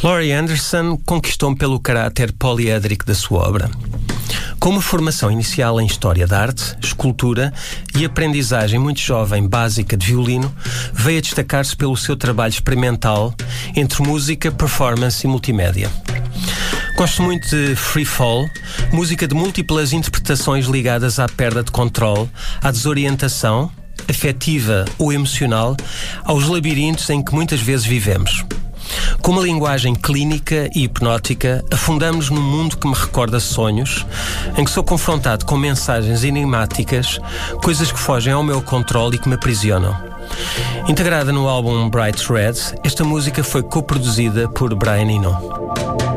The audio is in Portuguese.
Laurie Anderson conquistou-me pelo caráter poliédrico da sua obra. Com uma formação inicial em História da Arte, Escultura e aprendizagem muito jovem básica de violino, veio a destacar-se pelo seu trabalho experimental entre música, performance e multimédia. Gosto muito de Free Fall, música de múltiplas interpretações ligadas à perda de controle, à desorientação, afetiva ou emocional, aos labirintos em que muitas vezes vivemos. Com uma linguagem clínica e hipnótica, afundamos-nos num mundo que me recorda sonhos, em que sou confrontado com mensagens enigmáticas, coisas que fogem ao meu controle e que me aprisionam. Integrada no álbum Bright Red, esta música foi coproduzida por Brian Eno.